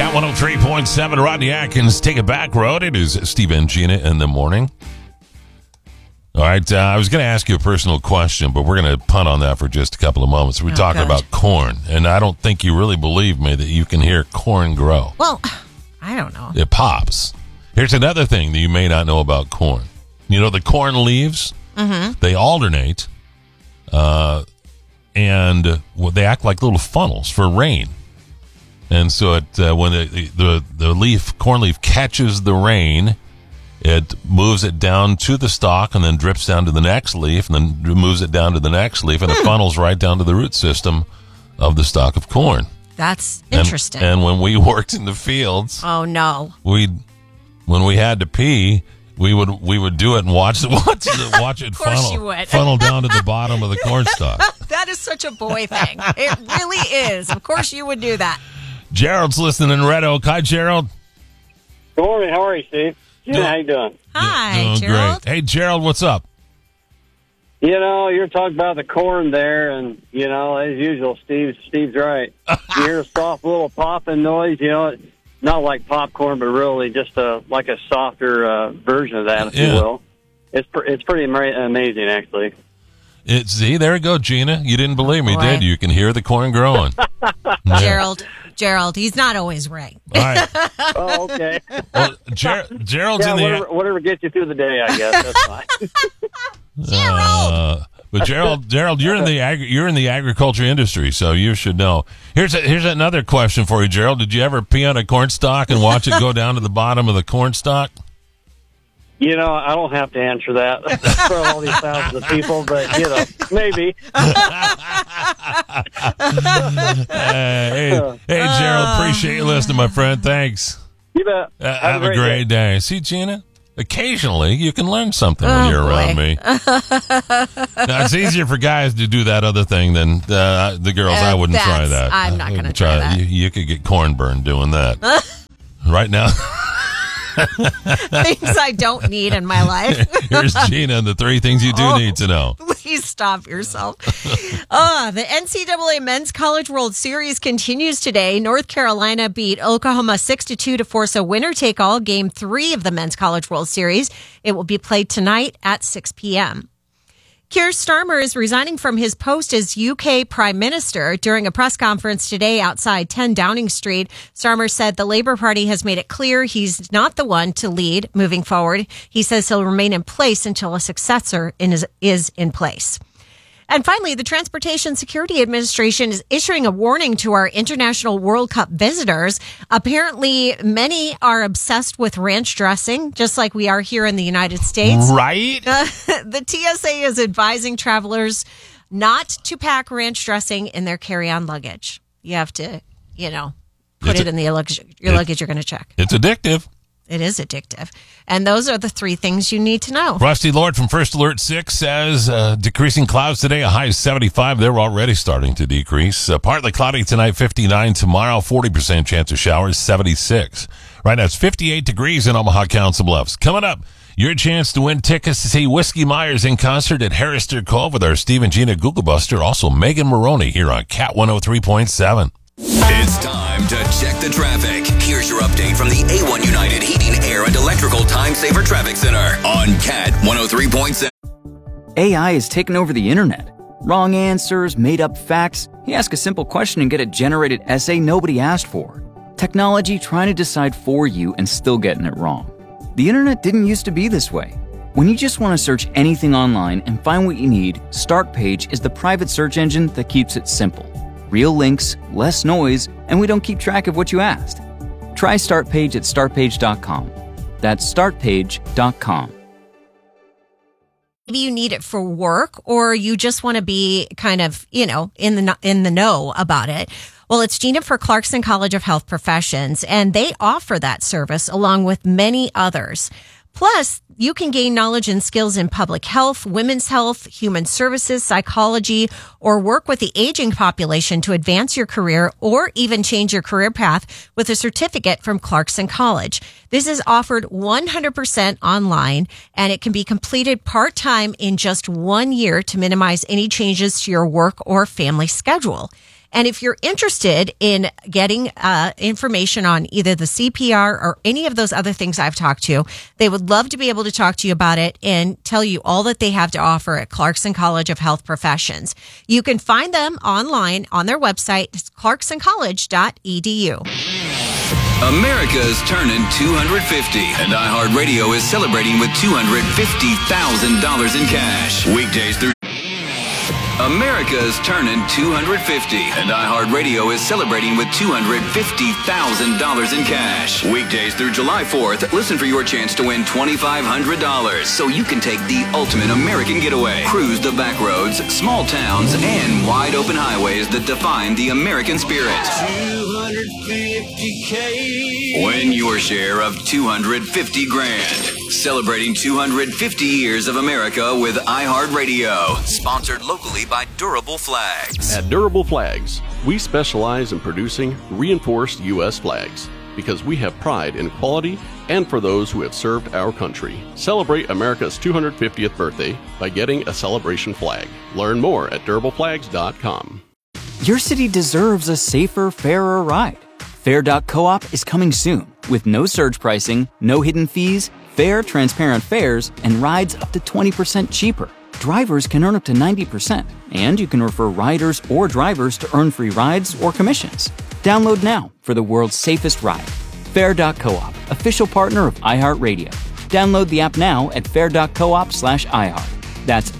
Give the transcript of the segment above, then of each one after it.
Cat 103.7, Rodney Atkins, Take It Back Road. It is Steve and Gina in the morning. All right, I was going to ask you a personal question, but we're going to punt on that for just a couple of moments. We're talking about corn, and I don't think you really believe me that you can hear corn grow. Well, I don't know. It pops. Here's another thing that you may not know about corn. You know, the corn leaves, they alternate, and they act like little funnels for rain. And so when the corn leaf catches the rain, it moves it down to the stalk and then drips down to the next leaf and then moves it down to the next leaf, and it funnels right down to the root system of the stalk of corn. That's interesting. And when we worked in the fields, oh no, when we had to pee, we would do it and watch it funnel down to the bottom of the corn stalk. That is such a boy thing. It really is. Of course you would do that. Gerald's listening in Red Oak. Hi, Gerald. Good morning. How are you, Steve? Yeah, how you doing? Hi, doing Gerald. Great. Hey, Gerald, what's up? You know, you're talking about the corn there, and, you know, as usual, Steve's right. You hear a soft little popping noise, you know, not like popcorn, but really just like a softer version of that, if you will. It's pretty amazing, actually. See, there we go, Gina. You didn't believe me, did you? You can hear the corn growing. Yeah. Gerald, he's not always right. All right. Oh, okay. Well, Gerald's in the whatever gets you through the day, I guess. That's fine. Gerald. But Gerald, you're in the agriculture industry, so you should know. Here's another question for you, Gerald. Did you ever pee on a corn stalk and watch it go down to the bottom of the corn stalk? You know, I don't have to answer that for all these thousands of people, but, you know, maybe. Hey, Gerald, appreciate you listening, my friend. Thanks. You bet. Have a great day. See, Gina, occasionally you can learn something when you're around me. Now, it's easier for guys to do that other thing than the girls. I wouldn't try that. I'm not going to try that. You could get corn burned doing that. Right now. Things I don't need in my life. Here's Gina and the three things you do need to know. Please stop yourself. The NCAA Men's College World Series continues today. North Carolina beat Oklahoma 6-2 to force a winner-take-all Game 3 of the Men's College World Series. It will be played tonight at 6 p.m. Keir Starmer is resigning from his post as UK Prime Minister. During a press conference today outside 10 Downing Street, Starmer said the Labour Party has made it clear he's not the one to lead moving forward. He says he'll remain in place until a successor is in place. And finally, the Transportation Security Administration is issuing a warning to our International World Cup visitors. Apparently, many are obsessed with ranch dressing, just like we are here in the United States. Right? The TSA is advising travelers not to pack ranch dressing in their carry-on luggage. You have to, put it in your luggage you're going to check. It's addictive. It is addictive. And those are the three things you need to know. Rusty Lord from First Alert 6 says decreasing clouds today, a high of 75. They're already starting to decrease. Partly cloudy tonight, 59. Tomorrow, 40% chance of showers, 76. Right now, it's 58 degrees in Omaha Council Bluffs. Coming up, your chance to win tickets to see Whiskey Myers in concert at Harrister Cove with our Steve and Gina Google Buster. Also, Megan Maroney here on Cat 103.7. It's time to check the traffic. Here's your update from the A1 United Heating, Air, and Electrical Time Saver Traffic Center on Cat 103.7. AI has taken over the internet. Wrong answers, made up facts. You ask a simple question and get a generated essay nobody asked for. Technology trying to decide for you and still getting it wrong. The internet didn't used to be this way. When you just want to search anything online and find what you need, Startpage is the private search engine that keeps it simple. Real links, less noise, and we don't keep track of what you asked. Try Startpage at startpage.com. That's startpage.com. Maybe you need it for work, or you just want to be kind of, in the know about it. Well, it's Gina for Clarkson College of Health Professions, and they offer that service along with many others. Plus, you can gain knowledge and skills in public health, women's health, human services, psychology, or work with the aging population to advance your career or even change your career path with a certificate from Clarkson College. This is offered 100% online, and it can be completed part-time in just 1 year to minimize any changes to your work or family schedule. And if you're interested in getting information on either the CPR or any of those other things I've talked to, they would love to be able to talk to you about it and tell you all that they have to offer at Clarkson College of Health Professions. You can find them online on their website. It's clarksoncollege.edu. America's turning 250, and iHeartRadio is celebrating with $250,000 in cash. Weekdays through... America's turning 250, and iHeartRadio is celebrating with $250,000 in cash. Weekdays through July 4th, listen for your chance to win $2,500 so you can take the ultimate American getaway. Cruise the back roads, small towns, and wide open highways that define the American spirit. $250K. Win your share of $250 grand. Celebrating 250 years of America with iHeartRadio. Sponsored locally by Durable Flags. At Durable Flags, we specialize in producing reinforced U.S. flags because we have pride in quality and for those who have served our country. Celebrate America's 250th birthday by getting a celebration flag. Learn more at durableflags.com. Your city deserves a safer, fairer ride. Fair.coop is coming soon with no surge pricing, no hidden fees, fair, transparent fares, and rides up to 20% cheaper. Drivers can earn up to 90%, and you can refer riders or drivers to earn free rides or commissions. Download now for the world's safest ride. Fair.coop, official partner of iHeartRadio. Download the app now at fair.coop/iHeart. That's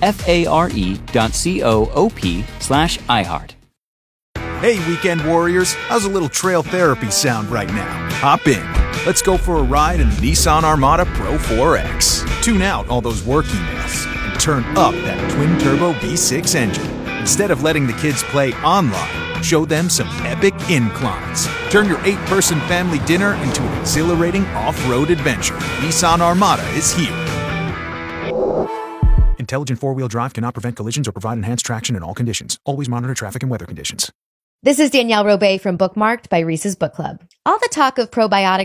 FARE.coop/iHeart. Hey, weekend warriors, how's a little trail therapy sound right now? Hop in. Let's go for a ride in the Nissan Armada Pro 4X. Tune out all those work emails and turn up that twin-turbo V6 engine. Instead of letting the kids play online, show them some epic inclines. Turn your 8-person family dinner into an exhilarating off-road adventure. Nissan Armada is here. Intelligent four-wheel drive cannot prevent collisions or provide enhanced traction in all conditions. Always monitor traffic and weather conditions. This is Danielle Robay from Bookmarked by Reese's Book Club. All the talk of probiotics